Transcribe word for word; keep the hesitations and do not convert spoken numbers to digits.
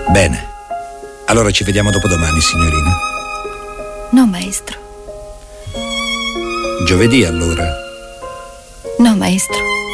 Bene. Allora ci vediamo dopodomani, signorina. No, maestro. Giovedì, allora. No, maestro.